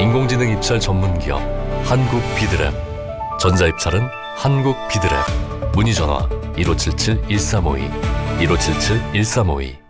인공지능 입찰 전문기업 한국비드랩. 전자입찰은 한국비드랩. 문의전화 1577-1352 1577-1352.